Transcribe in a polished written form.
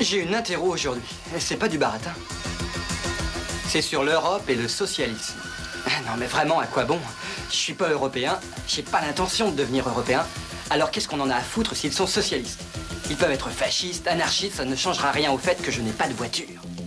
J'ai une interro aujourd'hui. C'est pas du baratin. C'est sur l'Europe et le socialisme. Non mais vraiment, à quoi bon? Je suis pas européen, j'ai pas l'intention de devenir européen. Alors qu'est-ce qu'on en a à foutre s'ils sont socialistes? Ils peuvent être fascistes, anarchistes, ça ne changera rien au fait que je n'ai pas de voiture.